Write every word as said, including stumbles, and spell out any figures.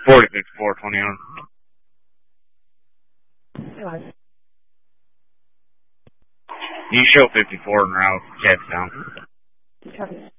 forty-six, four twenty-one. Hello. You show fifty-four en route, Jetstown. Copy.